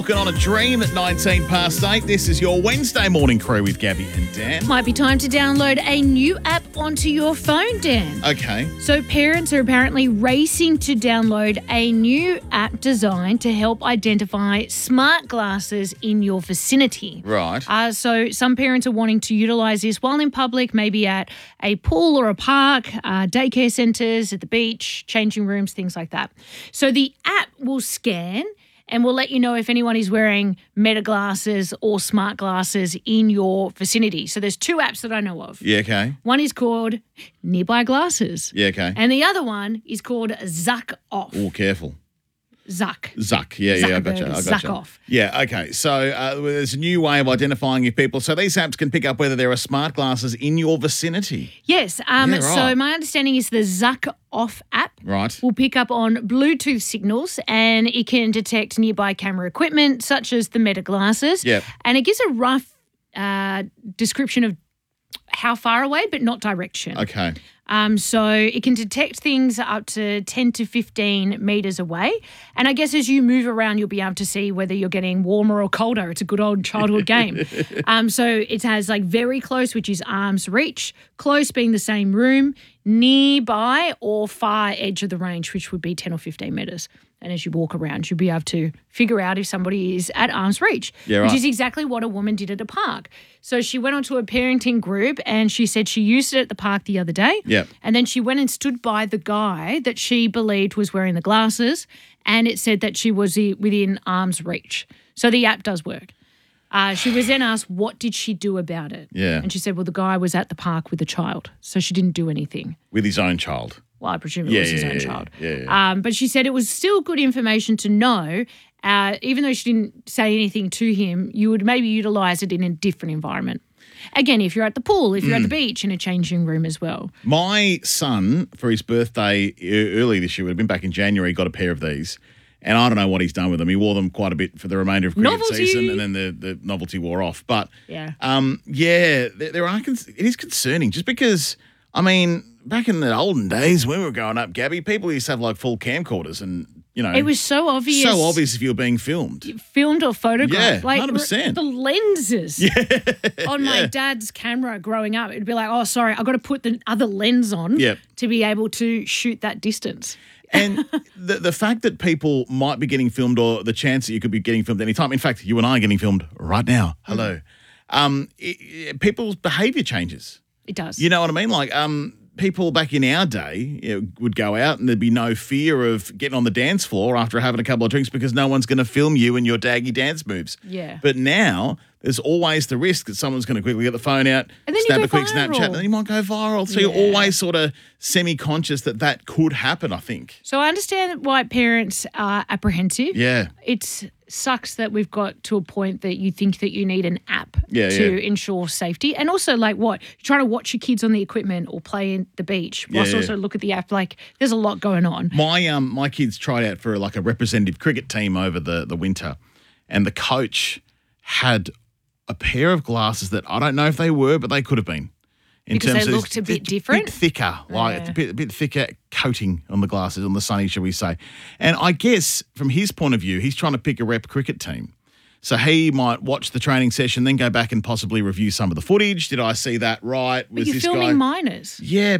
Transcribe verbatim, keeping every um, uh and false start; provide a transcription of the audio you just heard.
Walking on a dream at nineteen past eight. This is your Wednesday morning crew with Gabby and Dan. Might be time to download a new app onto your phone, Dan. Okay. So parents are apparently racing to download a new app designed to help identify smart glasses in your vicinity. Right. Uh, so some parents are wanting to utilise this while in public, maybe at a pool or a park, uh, daycare centres, at the beach, changing rooms, things like that. So the app will scan and we'll let you know if anyone is wearing Meta glasses or smart glasses in your vicinity. So there's two apps that I know of. Yeah, okay. One is called Nearby Glasses. Yeah, okay. And the other one is called Zuck Off. Oh, careful. Zuck. Zuck. Yeah, yeah, I Zuckerberg, gotcha. I Zuck gotcha. Off. Yeah, okay. So uh, there's a new way of identifying your people. So these apps can pick up whether there are smart glasses in your vicinity. Yes. Um, Yeah, right. So my understanding is the Zuck Off app Right. will pick up on Bluetooth signals and it can detect nearby camera equipment such as the Meta glasses. Yep. And it gives a rough uh, description of how far away, but not direction. Okay. Um, so it can detect things up to ten to fifteen metres away. And I guess as you move around, you'll be able to see whether you're getting warmer or colder. It's a good old childhood game. Um, so it has like very close, which is arm's reach, close being the same room, nearby or far edge of the range, which would be ten or fifteen metres. And as you walk around, you'll be able to figure out if somebody is at arm's reach, Yeah, right. which is exactly what a woman did at a park. So she went onto a parenting group and she said she used it at the park the other day. Yep. And then she went and stood by the guy that she believed was wearing the glasses, and it said that she was i- within arm's reach. So the app does work. Uh, she was then asked, what did she do about it? Yeah. And she said, well, the guy was at the park with a child, so she didn't do anything. With his own child. Well, I presume it Yeah, was his yeah, own yeah, child. yeah, yeah. Um, but she said it was still good information to know. Uh, even though she didn't say anything to him, you would maybe utilise it in a different environment. Again, if you're at the pool, if you're Mm. at the beach, in a changing room as well. My son, for his birthday e- early this year, would have been back in January, got a pair of these. And I don't know what he's done with them. He wore them quite a bit for the remainder of cricket Novelty. season, and then the, the novelty wore off. But Yeah. um, yeah, there, there are. Cons- it is concerning, just because. I mean, back in the olden days when we were growing up, Gabby, people used to have like full camcorders, and you know, It was so obvious. so obvious if you were being filmed. Filmed or photographed. Yeah, like one hundred percent. the lenses on my dad's camera growing up. It'd be like, oh, sorry, I've got to put the other lens on Yep. to be able to shoot that distance. And the the fact that people might be getting filmed, or the chance that you could be getting filmed any time. In fact, you and I are getting filmed right now. Hello. Um, it, it- people's behaviour changes. It does. You know what I mean? Like, um, people back in our day, you know, would go out and there'd be no fear of getting on the dance floor after having a couple of drinks because no one's going to film you and your daggy dance moves. Yeah. But now there's always the risk that someone's going to quickly get the phone out, And then you snap go a quick viral. Snapchat, and then you might go viral. So Yeah. you're always sort of semi-conscious that that could happen, I think. So I understand why parents are apprehensive. Yeah. It sucks that we've got to a point that you think that you need an app Yeah, to yeah. ensure safety. And also, like, what? You're trying to watch your kids on the equipment or play in the beach whilst Yeah, yeah. also look at the app. Like, there's a lot going on. My um my kids tried out for like a representative cricket team over the, the winter, and the coach had a pair of glasses that I don't know if they were, but they could have been. In Because they of looked a bit th- different? bit thicker, like Yeah. a bit, a bit thicker coating on the glasses, on the sunny, shall we say? And I guess from his point of view, he's trying to pick a rep cricket team. So he might watch the training session, then go back and possibly review some of the footage. Did I see that right? But Was you're this filming guy? minors. Yeah,